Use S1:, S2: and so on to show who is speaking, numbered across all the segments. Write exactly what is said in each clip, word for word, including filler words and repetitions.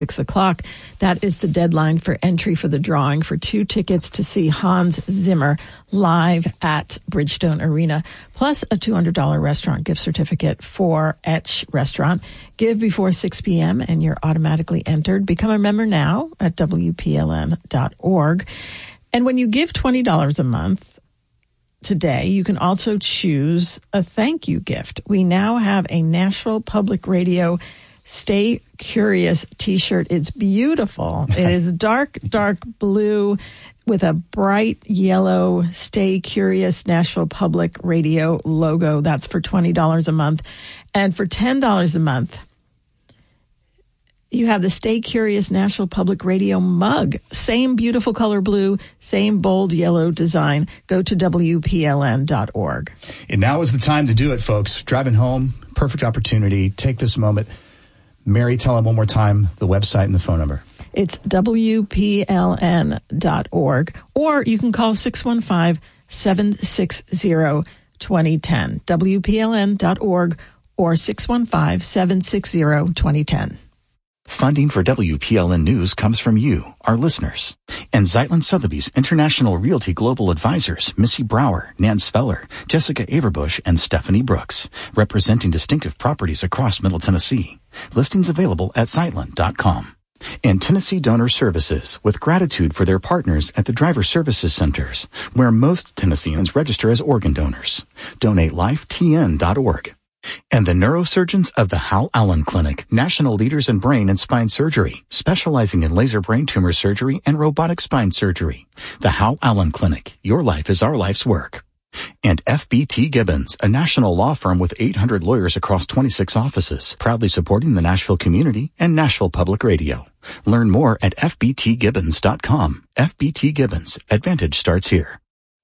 S1: Six o'clock. That is the deadline for entry for the drawing for two tickets to see Hans Zimmer live at Bridgestone Arena, plus a two hundred dollars restaurant gift certificate for Etch Restaurant. Give before six p.m. and you're automatically entered. Become a member now at W P L N dot org. And when you give twenty dollars a month today, you can also choose a thank you gift. We now have a Nashville Public Radio Stay Curious t-shirt. It's beautiful. It is dark, dark blue with a bright yellow Stay Curious Nashville Public Radio logo. That's for twenty dollars a month. And for ten dollars a month, you have the Stay Curious Nashville Public Radio mug. Same beautiful color blue, same bold yellow design. Go to W P L N dot org.
S2: And now is the time to do it, folks. Driving home, perfect opportunity. Take this moment. Mary, tell them one more time the website and the phone number.
S1: It's W P L N dot org, or you can call six one five, seven six zero, two zero one zero, W P L N dot org, or six one five, seven six zero, two zero one zero.
S3: Funding for W P L N News comes from you, our listeners, and Zeitlin Sotheby's International Realty Global Advisors, Missy Brower, Nan Speller, Jessica Averbush, and Stephanie Brooks, representing distinctive properties across Middle Tennessee. Listings available at zeitlin dot com. And Tennessee Donor Services, with gratitude for their partners at the Driver Services Centers, where most Tennesseans register as organ donors. Donate Life T N dot org. And the neurosurgeons of the Hal Allen Clinic, national leaders in brain and spine surgery, specializing in laser brain tumor surgery and robotic spine surgery. The Hal Allen Clinic, your life is our life's work. And F B T Gibbons, a national law firm with eight hundred lawyers across twenty-six offices, proudly supporting the Nashville community and Nashville Public Radio. Learn more at F B T Gibbons dot com. F B T Gibbons, Advantage starts here.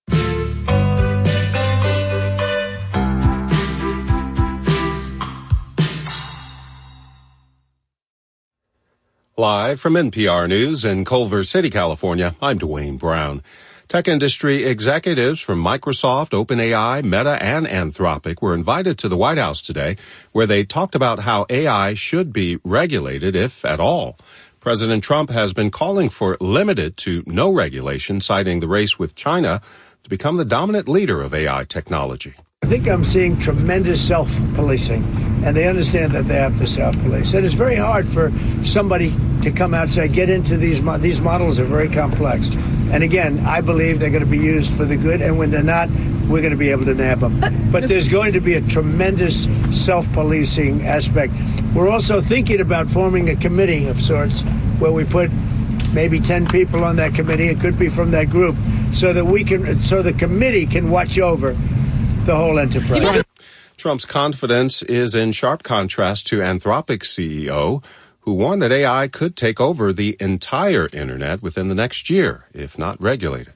S4: Live from N P R News in Culver City, California, I'm Dwayne Brown. Tech industry executives from Microsoft, OpenAI, Meta, and Anthropic were invited to the White House today, where they talked about how A I should be regulated, if at all. President Trump has been calling for limited to no regulation, citing the race with China to become the dominant leader of A I technology.
S5: I think I'm seeing tremendous self-policing, and they understand that they have to self-police. And it's very hard for somebody to come out and say, get into these mo- these models are very complex. And again, I believe they're going to be used for the good, and when they're not, we're going to be able to nab them. But there's going to be a tremendous self-policing aspect. We're also thinking about forming a committee of sorts where we put maybe ten people on that committee. It could be from that group, so that we can, so the committee can watch over the whole enterprise.
S4: Trump's confidence is in sharp contrast to Anthropic's C E O, who warned that A I could take over the entire internet within the next year, if not regulated.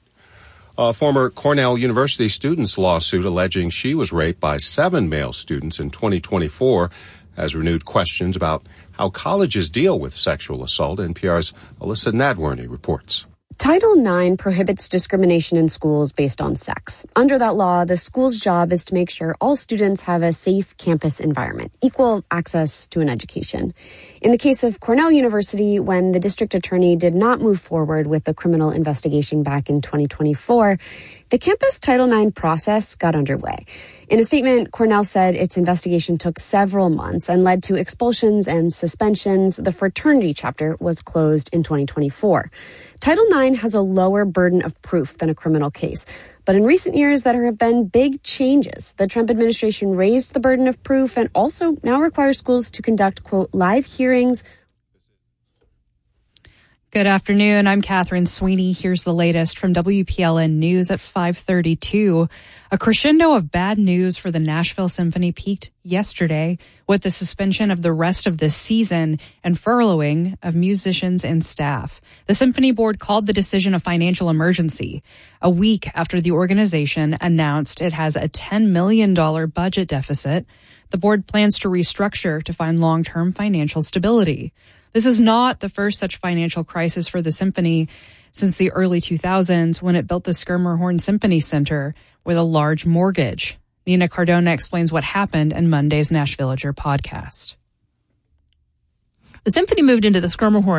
S4: A former Cornell University student's lawsuit alleging she was raped by seven male students in twenty twenty-four has renewed questions about how colleges deal with sexual assault. N P R's Alyssa Nadworny reports.
S6: Title nine prohibits discrimination in schools based on sex. Under that law, the school's job is to make sure all students have a safe campus environment, equal access to an education. In the case of Cornell University, when the district attorney did not move forward with the criminal investigation back in twenty twenty-four, the campus Title nine process got underway. In a statement, Cornell said its investigation took several months and led to expulsions and suspensions. The fraternity chapter was closed in twenty twenty-four. Title nine has a lower burden of proof than a criminal case. But in recent years, there have been big changes. The Trump administration raised the burden of proof and also now requires schools to conduct, quote, live hearings.
S7: Good afternoon. I'm Catherine Sweeney. Here's the latest from W P L N News at five thirty-two. A crescendo of bad news for the Nashville Symphony peaked yesterday with the suspension of the rest of this season and furloughing of musicians and staff. The Symphony Board called the decision a financial emergency a week after the organization announced it has a ten million dollars budget deficit. The board plans to restructure to find long-term financial stability. This is not the first such financial crisis for the symphony since the early two thousands when it built the Schermerhorn Symphony Center with a large mortgage. Nina Cardona explains what happened in Monday's Nash Villager podcast.
S8: The symphony moved into the Schermerhorn